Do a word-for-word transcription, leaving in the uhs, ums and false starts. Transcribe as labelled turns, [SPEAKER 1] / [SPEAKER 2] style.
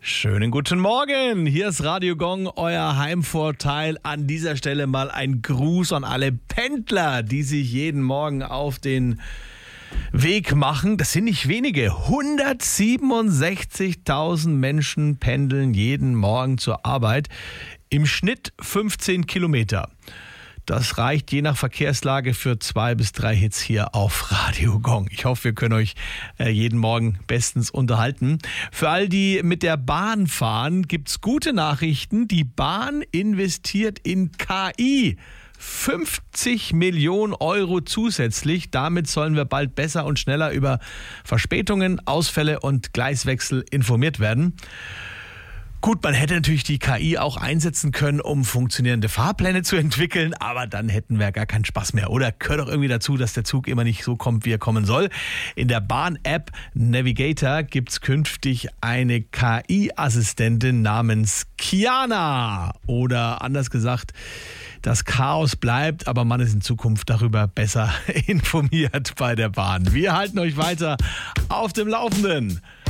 [SPEAKER 1] Schönen guten Morgen, hier ist Radio Gong, euer Heimvorteil. An dieser Stelle mal ein Gruß an alle Pendler, die sich jeden Morgen auf den Weg machen. Das sind nicht wenige, hundertsiebenundsechzigtausend Menschen pendeln jeden Morgen zur Arbeit, im Schnitt fünfzehn Kilometer. Das reicht je nach Verkehrslage für zwei bis drei Hits hier auf Radio Gong. Ich hoffe, wir können euch äh, jeden Morgen bestens unterhalten. Für all die mit der Bahn fahren, gibt's gute Nachrichten. Die Bahn investiert in K I. fünfzig Millionen Euro zusätzlich. Damit sollen wir bald besser und schneller über Verspätungen, Ausfälle und Gleiswechsel informiert werden. Gut, man hätte natürlich die K I auch einsetzen können, um funktionierende Fahrpläne zu entwickeln, aber dann hätten wir gar keinen Spaß mehr. Oder gehört doch irgendwie dazu, dass der Zug immer nicht so kommt, wie er kommen soll. In der Bahn-App Navigator gibt's künftig eine K I-Assistentin namens Kiana. Oder anders gesagt, das Chaos bleibt, aber man ist in Zukunft darüber besser informiert bei der Bahn. Wir halten euch weiter auf dem Laufenden.